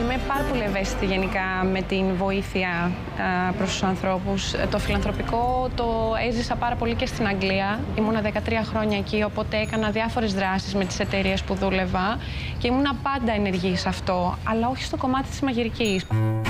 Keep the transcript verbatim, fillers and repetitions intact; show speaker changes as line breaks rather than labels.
Είμαι πάρα πολύ ευαίσθητη γενικά με την βοήθεια προς τους ανθρώπους. Το φιλανθρωπικό το έζησα πάρα πολύ και στην Αγγλία. Ήμουνα δεκατρία χρόνια εκεί, οπότε έκανα διάφορες δράσεις με τις εταιρείες που δούλευα και ήμουνα πάντα ενεργή σε αυτό, αλλά όχι στο κομμάτι της μαγειρικής.